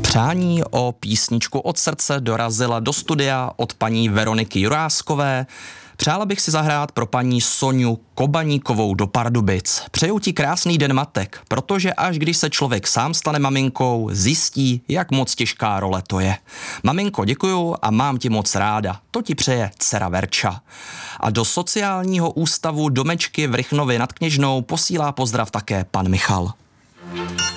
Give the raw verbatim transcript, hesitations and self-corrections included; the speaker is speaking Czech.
Přání o písničku od srdce dorazila do studia od paní Veroniky Juráskové. Přála bych si zahrát pro paní Soňu Kobaníkovou do Pardubic. Přeju ti krásný den matek, protože až když se člověk sám stane maminkou, zjistí, jak moc těžká role to je. Maminko, děkuju a mám ti moc ráda. To ti přeje dcera Verča. A do sociálního ústavu Domečky v Rychnově nad Kněžnou posílá pozdrav také pan Michal.